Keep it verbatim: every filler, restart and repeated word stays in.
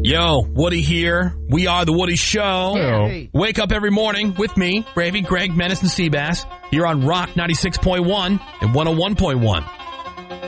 Yo, Woody here. We are the Woody Show. Hey. Wake up every morning with me, Gravy, Greg, Menace, and Seabass here on Rock ninety-six point one and one oh one point one.